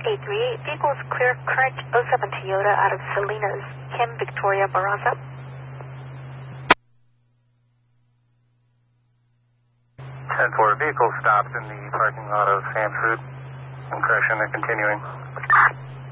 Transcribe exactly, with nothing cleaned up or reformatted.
eight three eight. Vehicles clear current oh seven Toyota out of Salinas. Kim Victoria Barraza. ten four, vehicle stopped in the parking lot of Sam Food. Impression and continuing.